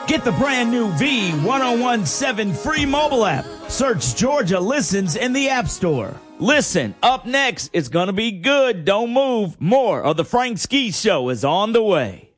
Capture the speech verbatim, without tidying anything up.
Get the brand new V ten seventeen free mobile app. Search Georgia Listens in the App Store. Listen, up next, it's going to be good. Don't move. More of the Frank Ski Show is on the way.